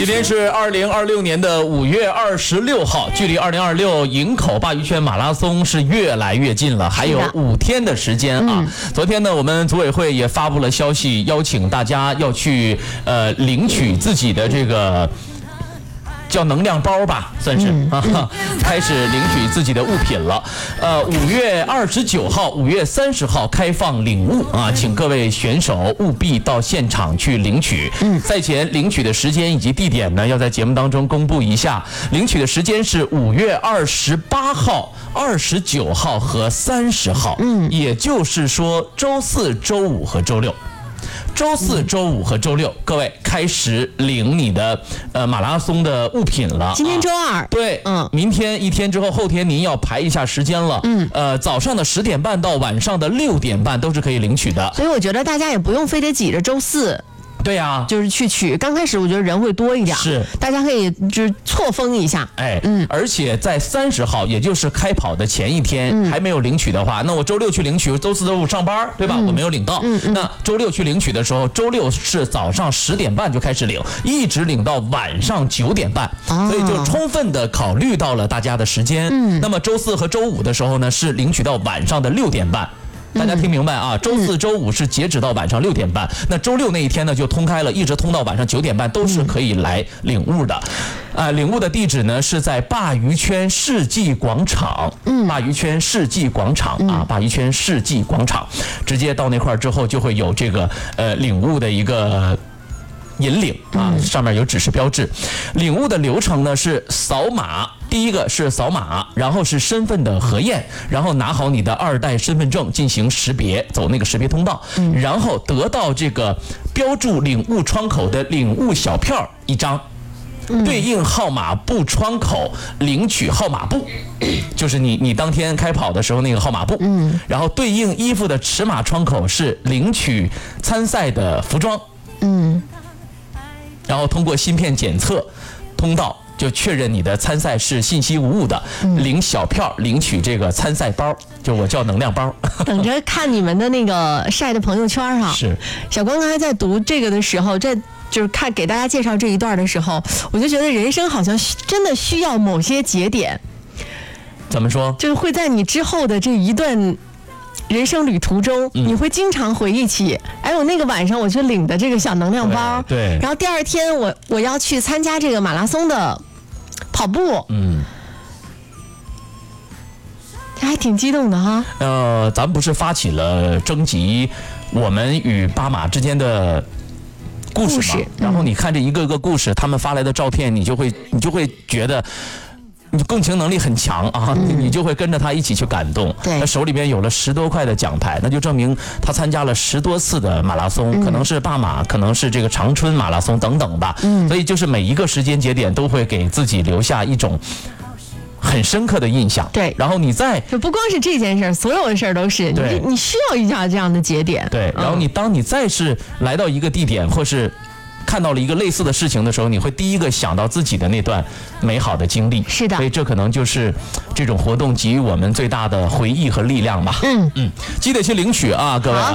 今天是2026年的5月26号，距离2026营口鲅鱼圈马拉松是越来越近了，还有5天的时间啊。昨天呢，我们组委会也发布了消息，邀请大家要去领取自己的这个叫能量包吧，算是开始领取自己的物品了。5月29号、5月30号开放领物啊，请各位选手务必到现场去领取。赛前领取的时间以及地点呢，要在节目当中公布一下。领取的时间是5月28号、29号和30号，也就是说周4、周5和周6。周4、周5和周6，各位开始领你的马拉松的物品了。 今天周2， 对，明天1天之后，后天您要排一下时间了。早上的10点半到晚上的6点半都是可以领取的。 所以我觉得大家也不用非得挤着周4。 对呀， 就是去取。刚开始我觉得人会多一点， 是大家可以就是错峰一下。 而且在30号，也就是开跑的前一天，还没有领取的话，那我周6去领取，周4、周5上班，对吧？我没有领到。那周6去领取的时候，周6是早上10点半就开始领，一直领到晚上9点半，所以就充分的考虑到了大家的时间。那么周4和周5的时候呢，是领取到晚上的6点半。大家听明白啊？周4、周5是截止到晚上6点半，那周6那一天呢就通开了，一直通到晚上9点半，都是可以来领物的。领物的地址呢是在鲅鱼圈世纪广场，鲅鱼圈世纪广场啊，鲅鱼圈世纪广场，直接到那块儿之后就会有这个领物的一个引领啊，上面有指示标志。领物的流程呢是扫码，第一个是扫码，然后是身份的核验，然后拿好你的2代身份证进行识别，走那个识别通道，然后得到这个标注领物窗口的领物小票1张。对应号码布窗口领取号码布，就是你当天开跑的时候那个号码布。然后对应衣服的尺码窗口是领取参赛的服装。然后通过芯片检测通道，就确认你的参赛是信息无误的，领小票领取这个参赛包，就我叫能量包。 等着看你们的那个晒的朋友圈哈。 是， 小光刚才在读这个的时候，就是给大家介绍这一段的时候，我就觉得人生好像真的需要某些节点。 怎么说？ 就是会在你之后的这一段人生旅途中，你会经常回忆起，我那个晚上我去领的这个小能量包， 对， 然后第2天我要去参加这个马拉松的跑步，这还挺激动的哈。 咱们不是发起了征集我们与巴马之间的故事吗？然后你看这一个个故事，他们发来的照片，你就会觉得你共情能力很强啊，你就会跟着他一起去感动。他手里边有了10多块的奖牌，那就证明他参加了10多次的马拉松，可能是巴马，可能是这个长春马拉松等等吧。所以就是每一个时间节点都会给自己留下一种很深刻的印象。 对， 然后你再就不光是这件事，所有的事都是你需要一下这样的节点。 对，然后当你再是来到一个地点，或是看到了一个类似的事情的时候，你会第一个想到自己的那段美好的经历。 是的， 所以这可能就是这种活动给予我们最大的回忆和力量吧。记得去领取啊，各位啊。